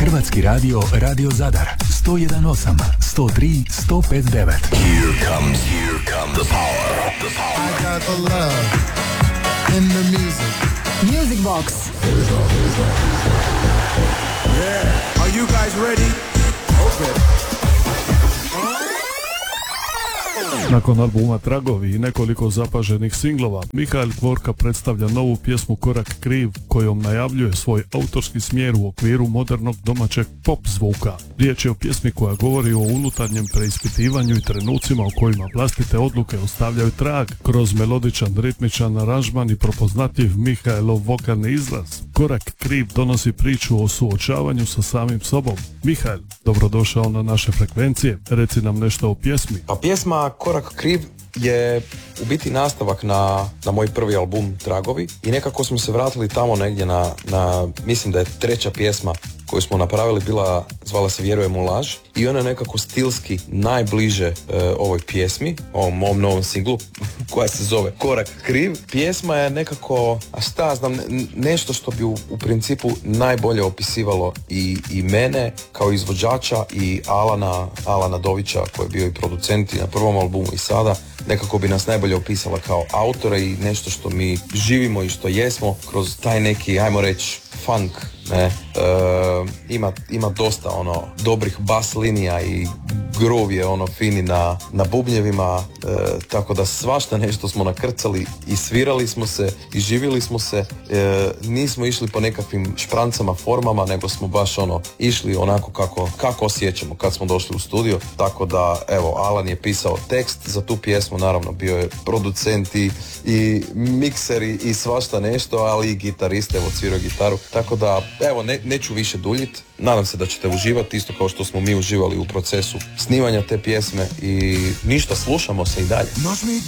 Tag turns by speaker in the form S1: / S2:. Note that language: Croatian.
S1: Hrvatski radio, Radio Zadar, 101.8, 103, 105.9.
S2: Here comes the power.
S3: I got the love in the music.
S4: Music Box.
S5: Yeah. Are you guys ready? Okay.
S6: Nakon albuma Tragovi i nekoliko zapaženih singlova, Mihael Kvorka predstavlja novu pjesmu Korak kriv, kojom najavljuje svoj autorski smjer u okviru modernog domaćeg pop zvuka. Riječ je o pjesmi koja govori o unutarnjem preispitivanju i trenucima u kojima vlastite odluke ostavljaju trag kroz melodičan, ritmičan aranžman i prepoznatljiv Mihaelov vokalni izraz. Korak kriv donosi priču o suočavanju sa samim sobom. Mihael, dobrodošao na naše frekvencije. Reci nam nešto o pjesmi.
S7: Pa pjesma Korak kriv je u biti nastavak na moj prvi album Tragovi i nekako smo se vratili tamo negdje na mislim da je treća pjesma koju smo napravili zvala se Vjerujem u laž i ona je nekako stilski najbliže ovoj pjesmi, ovom mom novom singlu koja se zove Korak kriv. Pjesma je nekako, nešto što bi u principu najbolje opisivalo i mene kao izvođača i Alana Dovića koji je bio i producent na prvom albumu i sada. Nekako bi nas najbolje opisala kao autora i nešto što mi živimo i što jesmo kroz taj neki, ajmo reći, funk, ne? Ima dosta dobrih bas linija i groove je fini na bubnjevima, tako da svašta nešto smo nakrcali i svirali smo se i živjeli smo se, nismo išli po nekakvim šprancama, formama, nego smo baš išli onako kako osjećamo kad smo došli u studio, tako da evo, Alan je pisao tekst za tu pjesmu, naravno bio je producent i mikser i svašta nešto, ali i gitarist, evo svirao gitaru, tako da evo neću više duljiti. Nadam se da ćete uživati isto kao što smo mi uživali u procesu snimanja te pjesme i ništa, slušamo se i dalje.
S5: Noć mi